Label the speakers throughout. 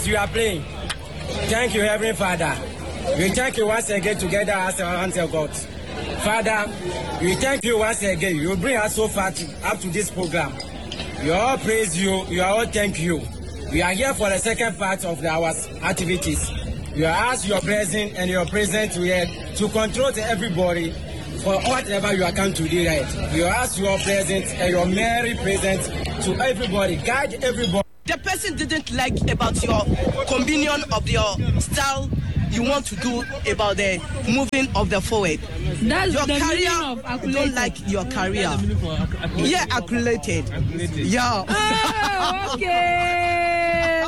Speaker 1: as you are praying, thank you, Heavenly Father. We thank you once again together as our hands of God. Father, we thank you once again. You bring us so far up to this program. We all praise you. We all thank you. We are here for the second part of our activities. We are asked your presence and your presence here to control to everybody for whatever you are coming to do right. We are asked your presence and your merry presence to everybody. Guide everybody.
Speaker 2: The person didn't like about your combination of your style you want to do about the moving of the forward.
Speaker 3: That's
Speaker 2: your
Speaker 3: the
Speaker 2: career,
Speaker 3: of
Speaker 2: don't like your career. Yeah, accumulated. Yeah.
Speaker 3: Oh, okay.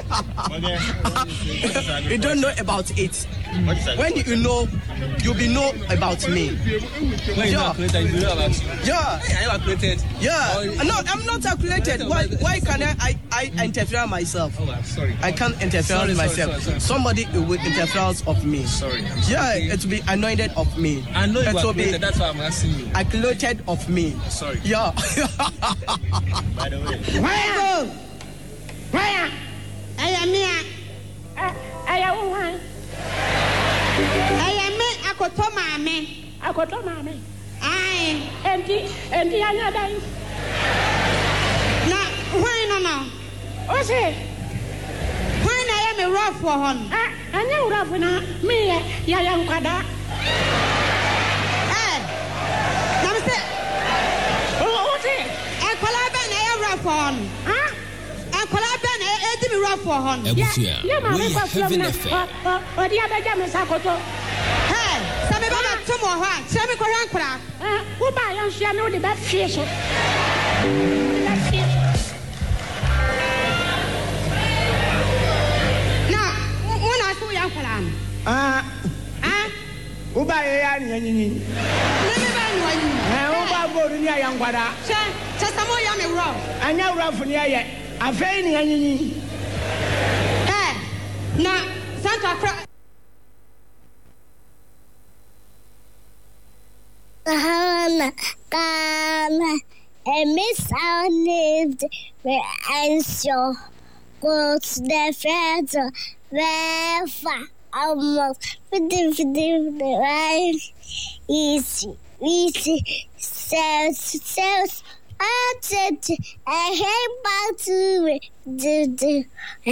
Speaker 2: You don't know about it. When you know, you'll be know about me.
Speaker 4: When you're accumulated, you know about you.
Speaker 2: Yeah.
Speaker 4: Are you accumulated?
Speaker 2: Yeah. No, I'm not accumulated. Why can I interfere myself?
Speaker 4: Oh, I'm sorry.
Speaker 2: I can't interfere with myself.
Speaker 4: Sorry.
Speaker 2: Somebody will interfere of me.
Speaker 4: Sorry.
Speaker 2: Yeah, it will be anointed of me.
Speaker 4: I know you
Speaker 2: it will
Speaker 4: accumulated. That's why I'm asking you.
Speaker 2: Accumulated of me.
Speaker 4: Sorry.
Speaker 2: Yeah.
Speaker 4: By the way.
Speaker 5: Where? I am here. I am one. I am me. Akoto mame. Aye. Enti anya dai. Na why no? O say. Why na ya me rough for hon? Anya rough na me ya nkwada. Na me say. O say. Enkwala be na ya rough for hon. Enkwala be na e di me rough for hon.
Speaker 6: Yeah, we have an affair.
Speaker 5: O di abeja me sakoto. Sabe baba tomo ha, sabe ko rankra. Wo ba yan hia no de ba fie so. Na, wona so yan kwala.
Speaker 1: Wo ba ya nyanyinyi.
Speaker 5: Ne me ba no anyi.
Speaker 1: Wo ba go ni ayan kwada.
Speaker 5: Che samo ya me wro.
Speaker 1: Anya wro fu ni aye. Afei ni anyinyi.
Speaker 5: Na Santa Cra
Speaker 7: Kana and Miss Our lived where I saw go to the friends very far almost for the right easy sells I hate back to it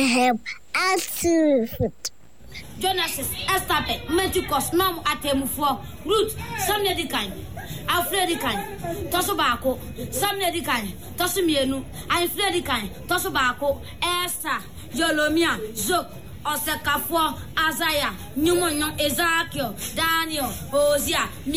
Speaker 7: to
Speaker 8: Jonas Estape, Menticos, Nom Atemufo, Root, some Nedican, Alfredican, Tosobacco, some Nedican, Tosimienu, I'm Fredican, Tosobacco, Esther, Jolomia, Zok, Osakafo, Azaya, Newman, Ezekiel, Daniel, Hosea,